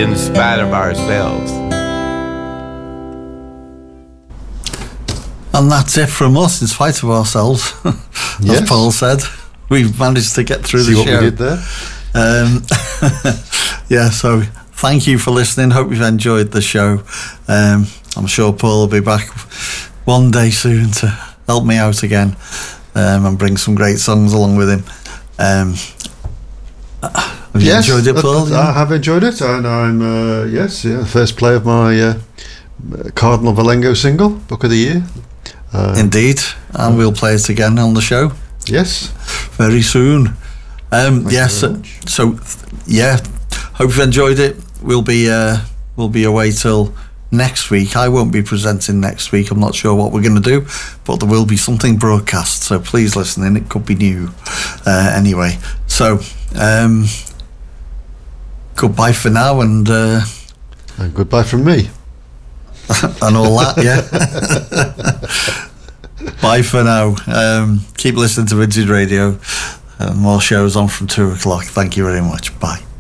in spite of ourselves. And that's it from us, in spite of ourselves. As Paul said, we've managed to get through the show. See what we did there? Yeah, so thank you for listening. Hope you've enjoyed the show. I'm sure Paul will be back one day soon to help me out again, and bring some great songs along with him. Have you enjoyed it, Paul? I have enjoyed it, and I'm first play of my Cardinal Valengo single, Book of the Year. Indeed, and we'll play it again on the show. Yes, very soon. Yes, so hope you've enjoyed it. We'll be away till next week. I won't be presenting next week. I'm not sure what we're going to do, but there will be something broadcast, so please listen in. It could be new. Anyway, so goodbye for now, and goodbye from me. And all that, yeah. Bye for now. Keep listening to Vintage Radio. More shows on from 2 o'clock. Thank you very much. Bye.